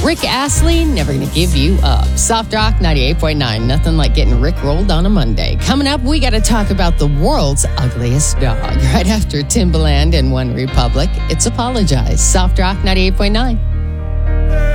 Rick Astley, Never Gonna Give You Up. Soft Rock 98.9. Nothing like getting Rick rolled on a Monday. Coming up, we got to talk about the world's ugliest dog. Right after Timbaland and One Republic, it's Apologize. Soft Rock 98.9.